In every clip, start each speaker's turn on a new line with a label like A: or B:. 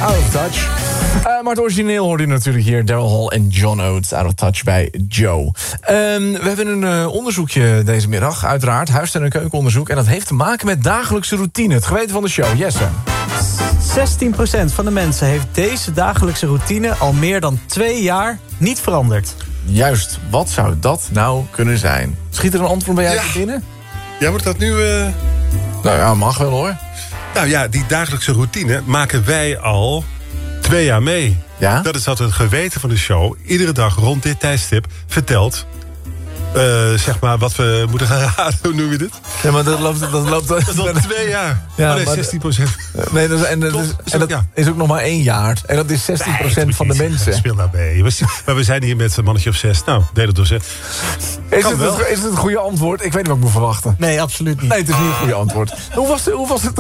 A: Out of Touch. Maar het origineel hoorde je natuurlijk hier. Daryl Hall en John Oates, Out of Touch bij Joe. We hebben een onderzoekje deze middag, uiteraard. Huis- en keukenonderzoek. En dat heeft te maken met dagelijkse routine. Het geweten van de show, Jesse.
B: 16% van de mensen heeft deze dagelijkse routine al meer dan 2 jaar niet veranderd.
A: Juist, wat zou dat nou kunnen zijn? Schiet er een antwoord bij jou te binnen?
C: Ja, wordt dat nu...
A: Nou ja, mag wel hoor.
C: Nou ja, die dagelijkse routine maken wij al 2 jaar mee.
A: Ja?
C: Dat is altijd het geweten van de show. Iedere dag rond dit tijdstip vertelt... zeg maar wat we moeten gaan raden. Hoe noem je dit?
A: Ja, maar dat loopt
C: Dat is al 2 jaar.
A: Ja,
C: nee,
A: maar
C: 16%.
A: Nee, dat is ook nog maar 1 jaar. En dat is 16% van de mensen.
C: Speel nou mee. Maar we zijn hier met een mannetje of 6. Nou, deel het door 6.
A: Is het een goede antwoord? Ik weet niet wat ik moet verwachten.
B: Nee, absoluut niet.
A: Nee, het is niet een goede antwoord. Hoe was het?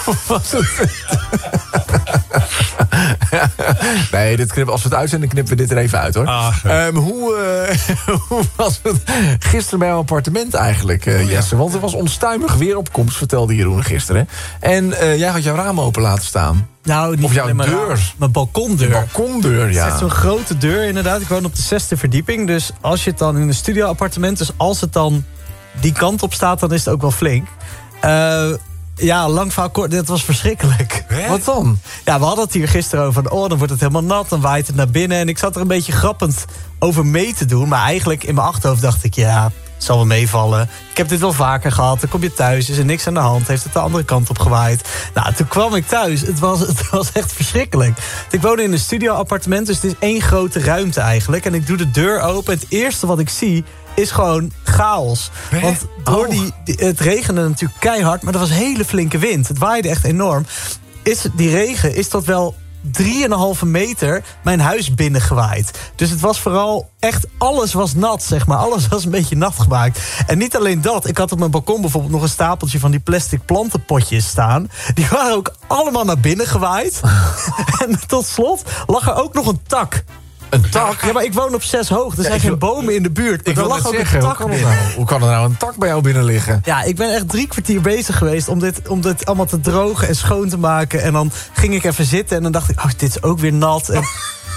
A: Nee, als we het uitzenden, knippen we dit er even uit, hoor. Hoe was het gisteren bij jouw appartement eigenlijk, Jesse? Want er was onstuimig weeropkomst, vertelde Jeroen gisteren. En jij had jouw raam open laten staan.
B: Nou, niet
A: of jouw deur.
B: Mijn balkondeur.
A: Balkondeur, ja.
B: Het is echt zo'n grote deur, inderdaad. Ik woon op de 6e verdieping. Dus als je het dan in een studioappartement... dus als het dan die kant op staat, dan is het ook wel flink. Ja, lang verhaal kort, dit was verschrikkelijk.
A: Hè? Wat dan?
B: Ja, we hadden het hier gisteren over van... dan wordt het helemaal nat, dan waait het naar binnen. En ik zat er een beetje grappend over mee te doen. Maar eigenlijk in mijn achterhoofd dacht ik... ja, het zal wel meevallen. Ik heb dit wel vaker gehad. Dan kom je thuis, is er niks aan de hand. Heeft het de andere kant op gewaaid. Nou, toen kwam ik thuis. Het was echt verschrikkelijk. Ik woon in een studioappartement, dus het is 1 grote ruimte eigenlijk. En ik doe de deur open. Het eerste wat ik zie... is gewoon chaos. Want door het regende natuurlijk keihard... maar er was hele flinke wind. Het waaide echt enorm. Die regen is tot wel 3,5 meter mijn huis binnengewaaid. Dus het was vooral echt... alles was nat, zeg maar. Alles was een beetje nat gemaakt. En niet alleen dat. Ik had op mijn balkon bijvoorbeeld nog een stapeltje... van die plastic plantenpotjes staan. Die waren ook allemaal naar binnen gewaaid. En tot slot lag er ook nog een tak...
A: Een tak?
B: Ja, maar ik woon op 6 hoog. Er zijn geen bomen in de buurt. Maar er lag ook een tak binnen.
A: Hoe kan er nou een tak bij jou binnen liggen?
B: Ja, ik ben echt 3 kwartier bezig geweest om dit allemaal te drogen en schoon te maken. En dan ging ik even zitten en dan dacht ik... oh, dit is ook weer nat. En...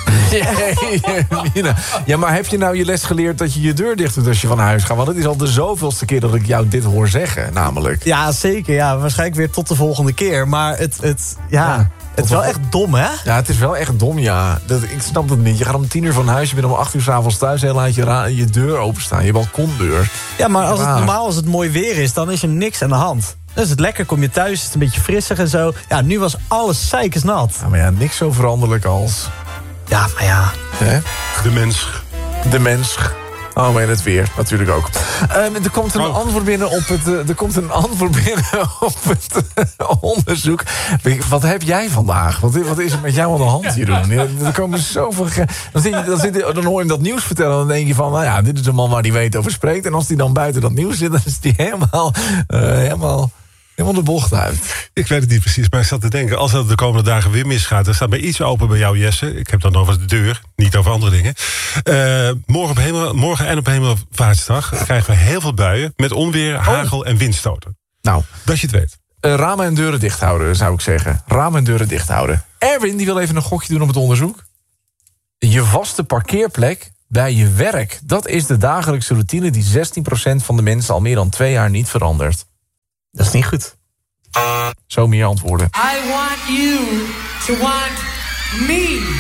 A: Ja, maar heb je nou je les geleerd dat je je deur dicht doet als je van huis gaat? Want het is al de zoveelste keer dat ik jou dit hoor zeggen, namelijk.
B: Ja, zeker. Ja, waarschijnlijk weer tot de volgende keer. Maar het is wel echt dom, hè?
A: Ja, het is wel echt dom, ja. Ik snap het niet. Je gaat om 10 uur van huis, je bent om 8 uur 's avonds thuis... en laat je deur openstaan, je balkondeur.
B: Ja, maar als het mooi weer is, dan is er niks aan de hand. Dan is het lekker, kom je thuis, is het een beetje frissig en zo. Ja, nu was alles zeikensnat.
A: Ja, maar ja, niks zo veranderlijk als...
B: Ja, maar ja.
A: Hè?
C: De mens.
A: Oh, maar het weer natuurlijk ook. Er komt een antwoord binnen op het onderzoek. Wat heb jij vandaag? Wat is er met jou aan de hand, Jeroen? Er komen zoveel... Dan hoor je dat nieuws vertellen... en dan denk je van, nou ja, dit is een man waar die weet over spreekt. En als die dan buiten dat nieuws zit... dan is die helemaal de bocht uit.
C: Ik weet het niet precies, maar ik zat te denken... als het de komende dagen weer misgaat... er staat bij iets open bij jou, Jesse. Ik heb dan over de deur, niet over andere dingen. Morgen en op Hemelvaartsdag krijgen we heel veel buien... met onweer, hagel en windstoten.
A: Nou,
C: dat je het weet.
A: Ramen en deuren dicht houden, zou ik zeggen. Ramen en deuren dicht houden. Erwin, die wil even een gokje doen op het onderzoek. Je vaste parkeerplek bij je werk. Dat is de dagelijkse routine die 16% van de mensen... al meer dan 2 jaar niet verandert.
B: Dat is niet goed.
A: Zo meer antwoorden.
D: I want you to want me.